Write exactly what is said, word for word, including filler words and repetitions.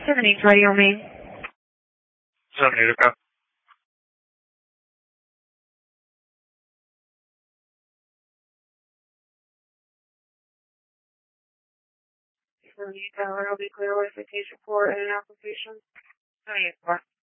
seventy-eight Radio Main. seventy-eight, okay. seventy-eight Tower, I'll be clear with the case report and an application. seventy-eight four.